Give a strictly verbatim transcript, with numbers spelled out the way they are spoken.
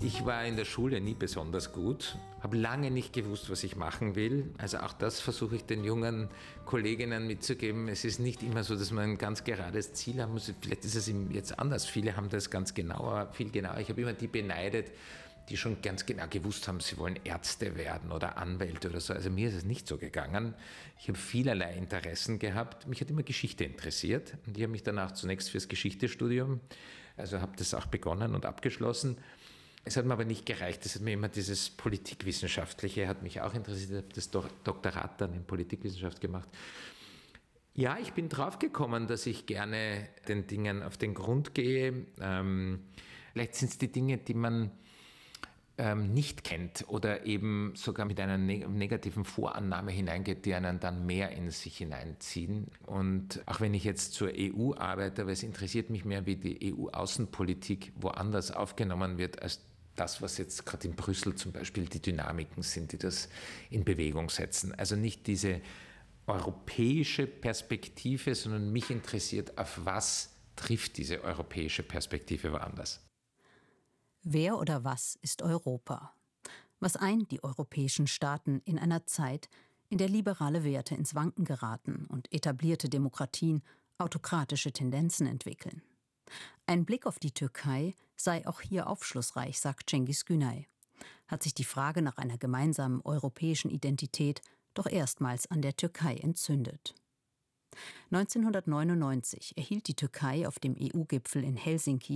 Ich war in der Schule nie besonders gut, habe lange nicht gewusst, was ich machen will. Also auch das versuche ich den jungen Kolleginnen mitzugeben. Es ist nicht immer so, dass man ein ganz gerades Ziel haben muss. Vielleicht ist es jetzt anders. Viele haben das ganz genauer, viel genauer. Ich habe immer die beneidet, die schon ganz genau gewusst haben, sie wollen Ärzte werden oder Anwälte oder so. Also mir ist es nicht so gegangen. Ich habe vielerlei Interessen gehabt. Mich hat immer Geschichte interessiert. Und ich habe mich danach zunächst fürs Geschichtestudium, also habe das auch begonnen und abgeschlossen. Es hat mir aber nicht gereicht. Es hat mir immer dieses Politikwissenschaftliche, hat mich auch interessiert. Ich habe das Doktorat dann in Politikwissenschaft gemacht. Ja, ich bin draufgekommen, dass ich gerne den Dingen auf den Grund gehe. Ähm, vielleicht sind es die Dinge, die man ähm, nicht kennt oder eben sogar mit einer neg- negativen Vorannahme hineingeht, die einen dann mehr in sich hineinziehen. Und auch wenn ich jetzt zur E U arbeite, aber es interessiert mich mehr, wie die E U-Außenpolitik woanders aufgenommen wird, als das, was jetzt gerade in Brüssel zum Beispiel die Dynamiken sind, die das in Bewegung setzen. Also nicht diese europäische Perspektive, sondern mich interessiert, auf was trifft diese europäische Perspektive woanders. Wer oder was ist Europa? Was eint die europäischen Staaten in einer Zeit, in der liberale Werte ins Wanken geraten und etablierte Demokratien autokratische Tendenzen entwickeln? Ein Blick auf die Türkei sei auch hier aufschlussreich, sagt Cengiz Günay. Hat sich die Frage nach einer gemeinsamen europäischen Identität doch erstmals an der Türkei entzündet. neunzehnhundertneunundneunzig erhielt die Türkei auf dem E U-Gipfel in Helsinki